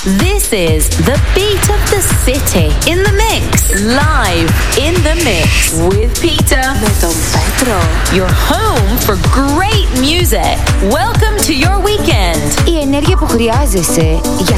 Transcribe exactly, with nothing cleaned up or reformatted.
This is the beat of the city. In the mix. Live in the mix with Peter. Με τον Πέτρο. Your home for great music. Welcome to your weekend. Η ενέργεια που χρειάζεσαι για